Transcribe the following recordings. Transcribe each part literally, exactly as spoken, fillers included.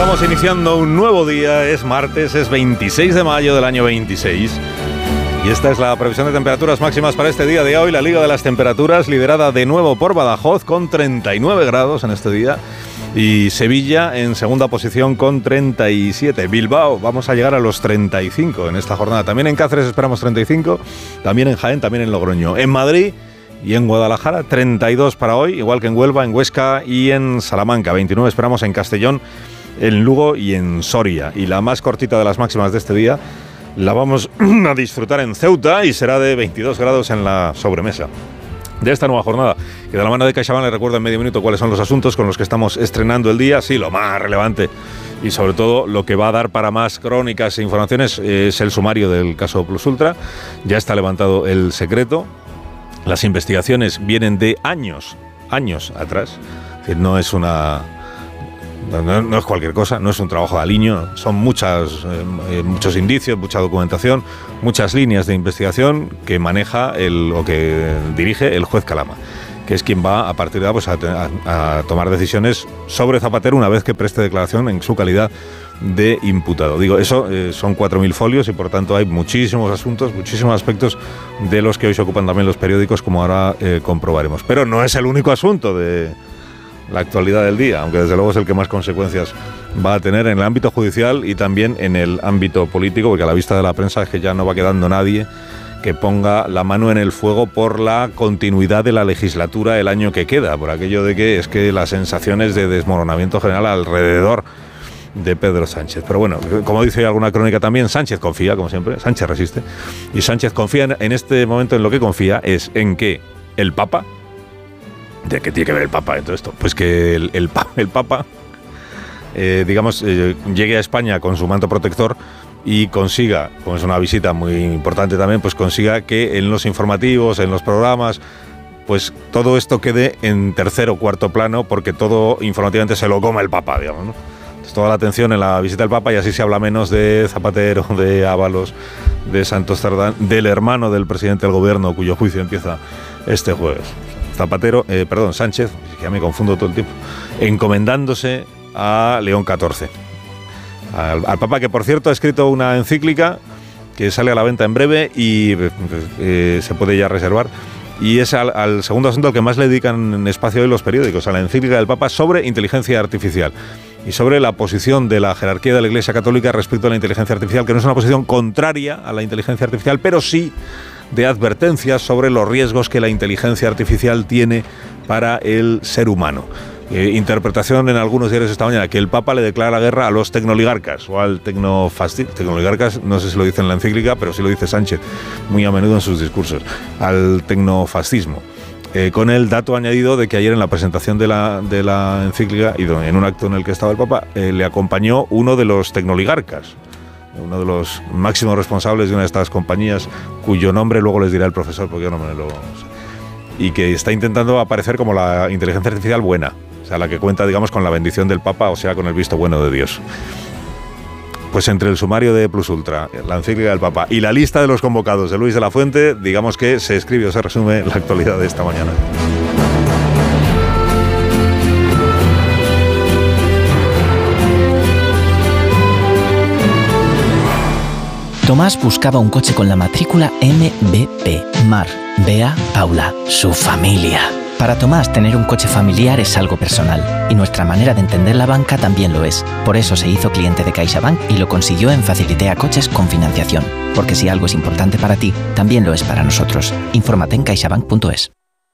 Estamos iniciando un nuevo día, es martes, es veintiséis de mayo del año veintiséis. Y esta es la previsión de temperaturas máximas para este día de hoy. La Liga de las Temperaturas, liderada de nuevo por Badajoz, con treinta y nueve grados en este día. Y Sevilla en segunda posición con treinta y siete. Bilbao, vamos a llegar a los treinta y cinco en esta jornada. También en Cáceres esperamos treinta y cinco, también en Jaén, también en Logroño. En Madrid y en Guadalajara, treinta y dos para hoy, igual que en Huelva, en Huesca y en Salamanca. veintinueve esperamos en Castellón, en Lugo y en Soria. Y la más cortita de las máximas de este día la vamos a disfrutar en Ceuta y será de veintidós grados en la sobremesa de esta nueva jornada. Y de la mano de CaixaBank les recuerdo en medio minuto cuáles son los asuntos con los que estamos estrenando el día. Sí, lo más relevante y sobre todo lo que va a dar para más crónicas e informaciones es el sumario del caso Plus Ultra. Ya está levantado el secreto. Las investigaciones vienen de años, años atrás. Es decir, no es una... No, no es cualquier cosa, no es un trabajo de aliño, son muchas, eh, muchos indicios, mucha documentación, muchas líneas de investigación que maneja el, o que dirige el juez Calama, que es quien va a partir de ahora pues, a, a, a tomar decisiones sobre Zapatero una vez que preste declaración en su calidad de imputado. Digo, eso eh, son cuatro mil folios y por tanto hay muchísimos asuntos, muchísimos aspectos de los que hoy se ocupan también los periódicos, como ahora eh, comprobaremos. Pero no es el único asunto de la actualidad del día, aunque desde luego es el que más consecuencias va a tener en el ámbito judicial y también en el ámbito político, porque a la vista de la prensa es que ya no va quedando nadie que ponga la mano en el fuego por la continuidad de la legislatura el año que queda, por aquello de que es que las sensaciones de desmoronamiento general alrededor de Pedro Sánchez. Pero bueno, como dice alguna crónica también, Sánchez confía, como siempre, Sánchez resiste, y Sánchez confía en, en este momento en lo que confía es en que el Papa, ¿de qué tiene que ver el Papa en todo esto? Pues que el, el, el Papa, eh, digamos, eh, llegue a España con su manto protector y consiga, como es una visita muy importante también, pues consiga que en los informativos, en los programas, pues todo esto quede en tercer o cuarto plano, porque todo informativamente se lo coma el Papa, digamos, ¿no? Entonces, toda la atención en la visita del Papa y así se habla menos de Zapatero, de Ábalos, de Santos Tardán, del hermano del presidente del gobierno, cuyo juicio empieza este jueves. Zapatero, eh, perdón, Sánchez, ya me confundo todo el tiempo, encomendándose a León catorce, al, al Papa, que por cierto ha escrito una encíclica que sale a la venta en breve y eh, se puede ya reservar, y es al, al segundo asunto al que más le dedican espacio hoy los periódicos, a la encíclica del Papa sobre inteligencia artificial y sobre la posición de la jerarquía de la Iglesia Católica respecto a la inteligencia artificial, que no es una posición contraria a la inteligencia artificial, pero sí de advertencias sobre los riesgos que la inteligencia artificial tiene para el ser humano. Eh, interpretación en algunos diarios esta mañana, que el Papa le declara la guerra a los tecnoligarcas o al tecnofascismo. Tecnoligarcas, no sé si lo dice en la encíclica, pero sí lo dice Sánchez muy a menudo en sus discursos, al tecnofascismo. Eh, con el dato añadido de que ayer en la presentación de la, de la encíclica y en un acto en el que estaba el Papa, eh, le acompañó uno de los tecnoligarcas, uno de los máximos responsables de una de estas compañías, cuyo nombre luego les dirá el profesor, porque yo no me lo sé, y que está intentando aparecer como la inteligencia artificial buena, o sea, la que cuenta, digamos, con la bendición del Papa, o sea, con el visto bueno de Dios. Pues entre el sumario de Plus Ultra, la encíclica del Papa y la lista de los convocados de Luis de la Fuente, digamos que se escribe o se resume la actualidad de esta mañana. Tomás buscaba un coche con la matrícula M B P, Mar, Bea, Paula, su familia. Para Tomás, tener un coche familiar es algo personal, y nuestra manera de entender la banca también lo es. Por eso se hizo cliente de CaixaBank y lo consiguió en Facilitea Coches con financiación. Porque si algo es importante para ti, también lo es para nosotros. Infórmate en caixabank punto es.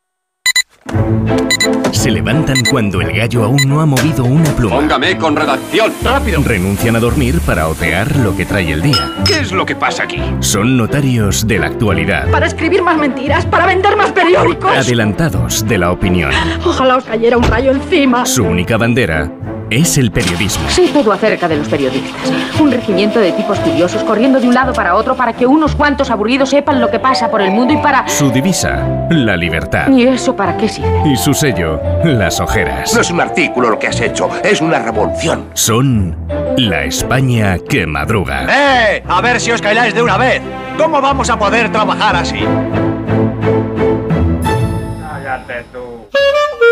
Se levantan cuando el gallo aún no ha movido una pluma. Póngame con redacción, rápido. Renuncian a dormir para otear lo que trae el día. ¿Qué es lo que pasa aquí? Son notarios de la actualidad. Para escribir más mentiras, para vender más periódicos. Adelantados de la opinión. Ojalá os cayera un rayo encima. Su única bandera es el periodismo. Sé todo acerca de los periodistas. Un regimiento de tipos curiosos corriendo de un lado para otro para que unos cuantos aburridos sepan lo que pasa por el mundo y para... Su divisa, la libertad. ¿Y eso para qué sirve? Y su sello, las ojeras. No es un artículo lo que has hecho, es una revolución. Son la España que madruga. ¡Eh! A ver si os calláis de una vez. ¿Cómo vamos a poder trabajar así? Cállate tú.